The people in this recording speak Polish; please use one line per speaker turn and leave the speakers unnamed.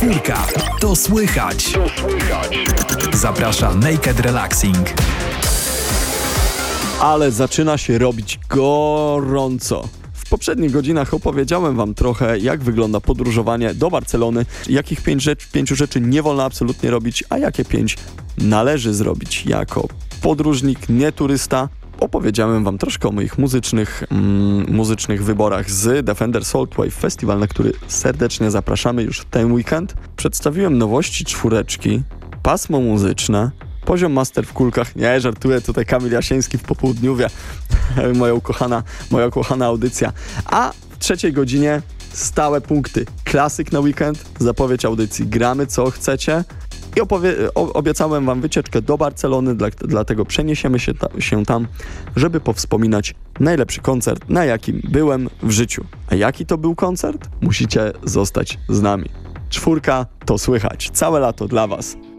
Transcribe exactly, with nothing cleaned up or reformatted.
Czwórka. To słychać. To słychać. Zaprasza Naked Relaxing.
Ale zaczyna się robić gorąco. W poprzednich godzinach opowiedziałem wam trochę, jak wygląda podróżowanie do Barcelony, jakich pięć rzecz, pięciu rzeczy nie wolno absolutnie robić, a jakie pięć należy zrobić jako podróżnik, nie turysta. Opowiedziałem wam troszkę o moich muzycznych, mm, muzycznych wyborach z Defender Saltwave Festival, na który serdecznie zapraszamy już w ten weekend. Przedstawiłem nowości czwóreczki, pasmo muzyczne, poziom master w kulkach. Nie, żartuję, tutaj Kamil Jasiński w popołudniówie, moja ukochana, moja ukochana audycja. A w trzeciej godzinie stałe punkty. Klasyk na weekend, zapowiedź audycji Gramy co chcecie. I opowie- o- obiecałem wam wycieczkę do Barcelony, dla- dlatego przeniesiemy się, ta- się tam, żeby powspominać najlepszy koncert, na jakim byłem w życiu. A jaki to był koncert? Musicie zostać z nami. Czwórka, to słychać. Całe lato dla was.